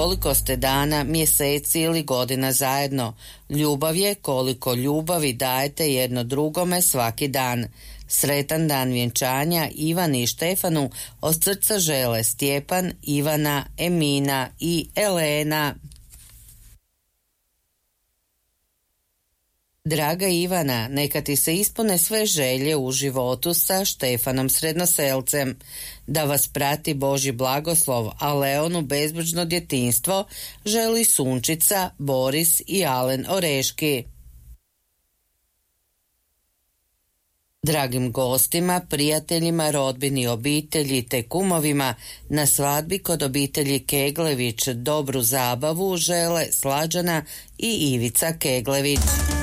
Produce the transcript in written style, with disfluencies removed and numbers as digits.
koliko ste dana, mjeseci ili godina zajedno. Ljubav je koliko ljubavi dajete jedno drugome svaki dan. Sretan dan vjenčanja Ivani i Štefanu od srca žele Stjepan, Ivana, Emina i Elena. Draga Ivana, neka ti se ispune sve želje u životu sa Štefanom Srednoselcem, da vas prati Božji blagoslov, a Leonu bezbrižno djetinjstvo želi Sunčica, Boris i Alen Oreški. Dragim gostima, prijateljima, rodbini, obitelji te kumovima na svadbi kod obitelji Keglević dobru zabavu žele Slađana i Ivica Keglević.